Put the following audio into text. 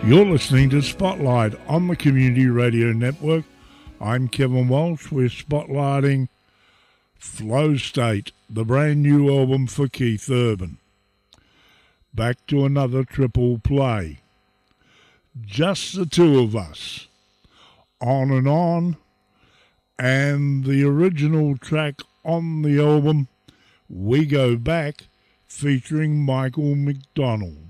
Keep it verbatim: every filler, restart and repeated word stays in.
You're listening to Spotlight on the Community Radio Network. I'm Kevin Walsh. We're spotlighting Flow State, the brand new album for Keith Urban. Back to another triple play. Just the Two of Us, On and On, and the original track on the album, We Go Back, featuring Michael McDonald.